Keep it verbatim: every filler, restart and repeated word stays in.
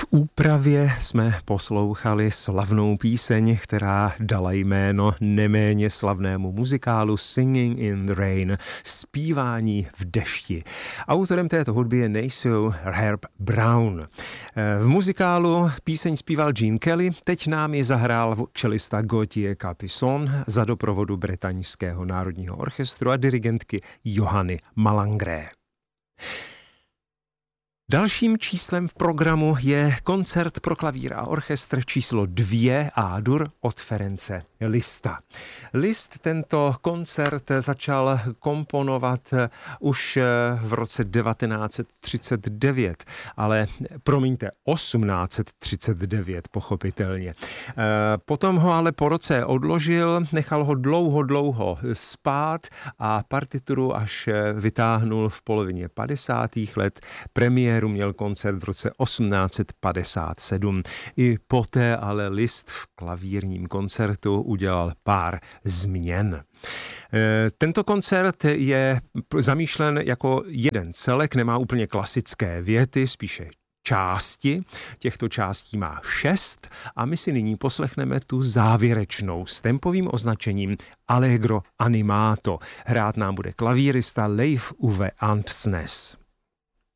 V úpravě jsme poslouchali slavnou píseň, která dala jméno neméně slavnému muzikálu Singing in the Rain, zpívání v dešti. Autorem této hudby je nejsou Herb Brown. V muzikálu píseň zpíval Gene Kelly, teď nám ji zahrál čelista Gauthier Capuçon za doprovodu Bretaňského národního orchestru a dirigentky Johanny Malangré. Dalším číslem v programu je koncert pro klavír a orchestr číslo dvě A-dur od Ference Lista. Liszt tento koncert začal komponovat už v roce devatenáct set třicet devět, ale promiňte, osmnáct set třicet devět pochopitelně. Potom ho ale po roce odložil, nechal ho dlouho, dlouho spát a partituru až vytáhnul v polovině padesátých let. Premiéru měl koncert v roce osmnáct set padesát sedm. I poté ale Liszt v klavírním koncertu udělal pár změn. Tento koncert je zamýšlen jako jeden celek, nemá úplně klasické věty, spíše části. Těchto částí má šest a my si nyní poslechneme tu závěrečnou s tempovým označením Allegro animato. Hrát nám bude klavírista Leif Uwe Andsnes.